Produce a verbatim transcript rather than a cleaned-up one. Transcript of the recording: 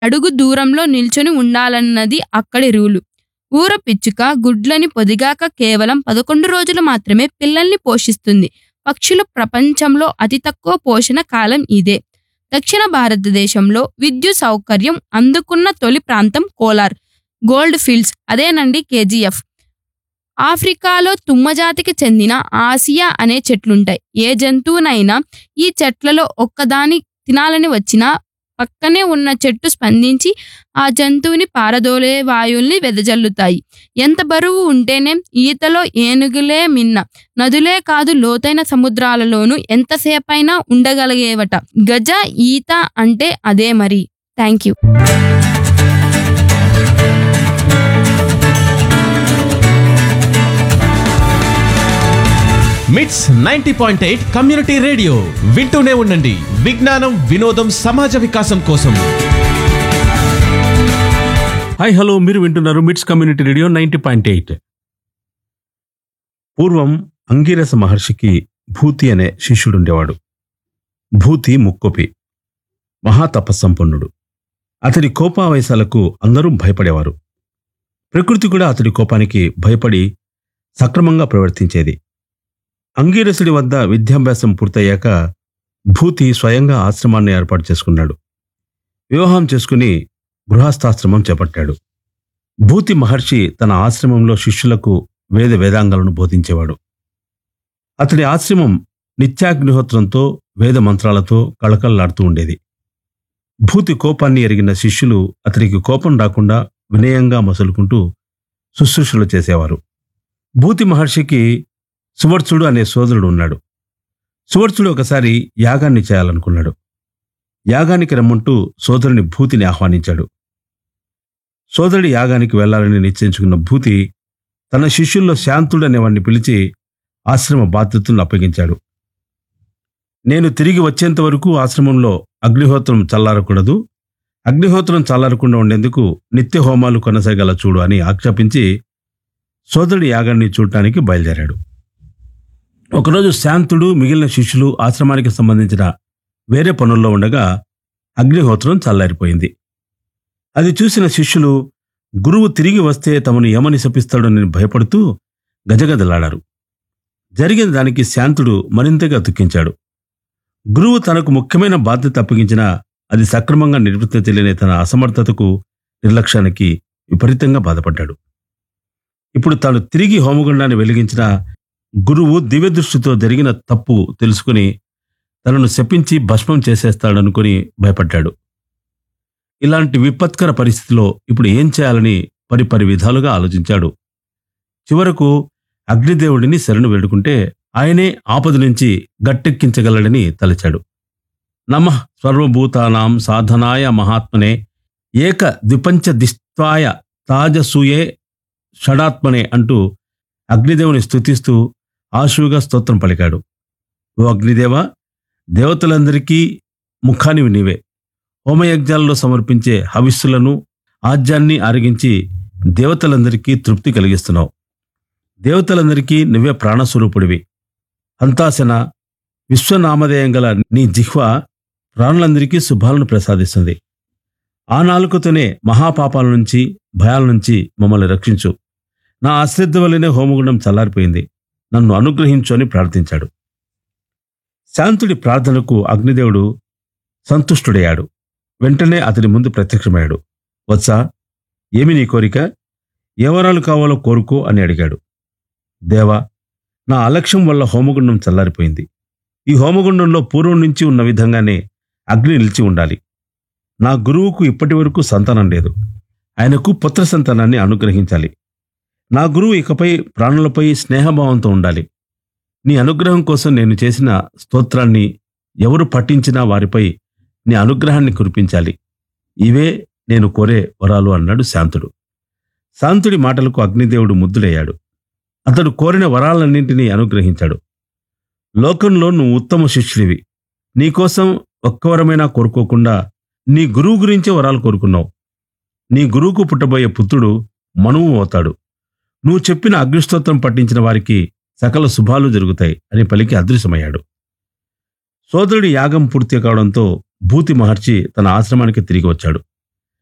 అడుగు దూరంలో నిల్చొని ఉండాలన్నది అక్కడి రూలు. ఊర పిచ్చుక గుడ్లని పొదిగాక కేవలం పదకొండు రోజులు మాత్రమే పిల్లల్ని పోషిస్తుంది. పక్షుల ప్రపంచంలో అతి తక్కువ పోషణ కాలం ఇదే. దక్షిణ భారతదేశంలో విద్యుత్ సౌకర్యం అందుకున్న తొలి ప్రాంతం కోలార్ గోల్డ్ ఫీల్డ్స్, అదేనండి కేజీఎఫ్. ఆఫ్రికాలో తుమ్మజాతికి చెందిన ఆసియా అనే చెట్లుంటాయి. ఏ జంతువునైనా ఈ చెట్లలో ఒక్కదాని తినాలని వచ్చినా పక్కనే ఉన్న చెట్టు స్పందించి ఆ జంతువుని పారదోలే వాయువుల్ని వెదజల్లుతాయి. ఎంత బరువు ఉంటేనే ఈతలో ఏనుగులే మిన్న. నదులే కాదు లోతైన సముద్రాలలోనూ ఎంతసేపైనా ఉండగలిగేవట. గజ ఈత అంటే అదే మరి. Thank you. మిట్స్ ninety point eight community radio వింటూనే ఉండండి. విజ్ఞానం, వినోదం, సమాజ వికాసం కోసం. హాయ్ హలో, మీరు వింటున్నారు మిట్స్ community radio ninety point eight. పూర్వం అంగీరస మహర్షికి భూతి అనే శిష్యుడుండేవాడు. భూతి ముక్కోపి, మహాతపస్సంపన్నుడు. అతడి కోపావేశాలకు అందరూ భయపడేవారు. ప్రకృతి కూడా అతడి కోపానికి భయపడి సక్రమంగా ప్రవర్తించేది. అంగీరసుడి వద్ద విద్యాభ్యాసం పూర్తయ్యాక భూతి స్వయంగా ఆశ్రమాన్ని ఏర్పాటు చేసుకున్నాడు. వివాహం చేసుకుని గృహస్థాశ్రమం చేపట్టాడు. భూతి మహర్షి తన ఆశ్రమంలో శిష్యులకు వేద వేదాంగాలను బోధించేవాడు. అతడి ఆశ్రమం నిత్యాగ్నిహోత్రంతో వేద మంత్రాలతో కళకళలాడుతూ ఉండేది. భూతి కోపాన్ని ఎరిగిన శిష్యులు అతడికి కోపం రాకుండా వినయంగా మసులుకుంటూ శుశ్రూషలు చేసేవారు. భూతి మహర్షికి సువర్చుడు అనే సోదరుడు ఉన్నాడు. సువర్చుడు ఒకసారి యాగాన్ని చేయాలనుకున్నాడు. యాగానికి రమ్మంటూ సోదరుని భూతిని ఆహ్వానించాడు. సోదరుడి యాగానికి వెళ్లాలని నిశ్చయించుకున్న భూతి తన శిష్యుల్లో శాంతుడు అనేవాడిని పిలిచి ఆశ్రమ బాధ్యతలను అప్పగించాడు. నేను తిరిగి వచ్చేంత వరకు ఆశ్రమంలో అగ్నిహోత్రం చల్లారకూడదు, అగ్నిహోత్రం చల్లారకుండా ఉండేందుకు నిత్య హోమాలు కొనసాగేలా చూడు అని ఆజ్ఞాపించి సోదరుడి యాగాన్ని చూడటానికి బయలుదేరాడు. ఒకరోజు శాంతుడు మిగిలిన శిష్యులు ఆశ్రమానికి సంబంధించిన వేరే పనుల్లో ఉండగా అగ్నిహోత్రం చల్లారిపోయింది. అది చూసిన శిష్యులు గురువు తిరిగి వస్తే తమను ఏమని శపిస్తాడని భయపడుతూ గజగజలాడారు. జరిగిన దానికి శాంతుడు మరింతగా దుఃఖించాడు. గురువు తనకు ముఖ్యమైన బాధ్యత అప్పగించినా అది సక్రమంగా నిర్వృత్తి తెలియని తన అసమర్థతకు, నిర్లక్ష్యానికి విపరీతంగా బాధపడ్డాడు. ఇప్పుడు తాను తిరిగి హోమగుండాన్ని వెలిగించిన గురువు దివ్యదృష్టితో జరిగిన తప్పు తెలుసుకుని తనను శపించి భస్మం చేసేస్తాడనుకుని భయపడ్డాడు. ఇలాంటి విపత్కర పరిస్థితిలో ఇప్పుడు ఏం చేయాలని పరిపరి విధాలుగా ఆలోచించాడు. చివరకు అగ్నిదేవుడిని శరణు వేడుకుంటే ఆయనే ఆపద నుంచి గట్టెక్కించగలడని తలచాడు. నమః సర్వభూతానాం సాధనాయ మహాత్మనే ఏక ద్విపంచ దిష్ట్వాయ తాజసూయే షడాత్మనే అంటూ అగ్నిదేవుని స్తుతిస్తూ ఆశువుగా స్తోత్రం పలికాడు. ఓ అగ్నిదేవ, దేవతలందరికీ ముఖానివి నీవే. హోమయజ్ఞాల్లో సమర్పించే హవిస్సులను, ఆజ్యాన్ని ఆరగించి దేవతలందరికీ తృప్తి కలిగిస్తున్నావు. దేవతలందరికీ నువ్వే ప్రాణస్వరూపుడివి. హంతాసన విశ్వనామధేయం గల నీ జిహ్వ ప్రాణులందరికీ శుభాలను ప్రసాదిస్తుంది. ఆ నాలుకతోనే మహాపాపాల నుంచి, భయాల నుంచి మమ్మల్ని రక్షించు. నా అశ్రద్ధ వల్లనే హోమగుండం చల్లారిపోయింది, నన్ను అనుగ్రహించు అని ప్రార్థించాడు. శాంతుడి ప్రార్థనకు అగ్నిదేవుడు సంతుష్టుడయ్యాడు. వెంటనే అతడి ముందు ప్రత్యక్షమయ్యాడు. వత్సా, ఏమి నీ కోరిక? ఏ వరాలు కావాలో కోరుకో అని అడిగాడు. దేవా, నా అలక్ష్యం వల్ల హోమగుండం చల్లారిపోయింది. ఈ హోమగుండంలో పూర్వం నుంచి ఉన్న విధంగానే అగ్ని నిలిచి ఉండాలి. నా గురువుకు ఇప్పటి వరకు సంతానం లేదు. ఆయనకు పుత్ర సంతానాన్ని అనుగ్రహించాలి. నా గురువు ఇకపై ప్రాణులపై స్నేహభావంతో ఉండాలి. నీ అనుగ్రహం కోసం నేను చేసిన స్తోత్రాన్ని ఎవరు పఠించినా వారిపై నీ అనుగ్రహాన్ని కురిపించాలి. ఇవే నేను కోరే వరాలు అన్నాడు శాంతుడు. శాంతుడి మాటలకు అగ్నిదేవుడు ముద్దులయ్యాడు. అతడు కోరిన వరాలన్నింటినీ అనుగ్రహించాడు. లోకంలో నువ్వు ఉత్తమ శిష్యుడివి. నీకోసం ఒక్క వరమైనా కోరుకోకుండా నీ గురువు గురించే వరాలు కోరుకున్నావు. నీ గురువుకు పుట్టబోయే పుత్రుడు మనువు అవుతాడు. నువ్వు చెప్పిన అగ్నిస్తోత్రం పఠించిన వారికి సకల శుభాలు జరుగుతాయి అని పలికి అదృశ్యమయ్యాడు. సోదరుడి యాగం పూర్తి కావడంతో భూతి మహర్షి తన ఆశ్రమానికి తిరిగి వచ్చాడు.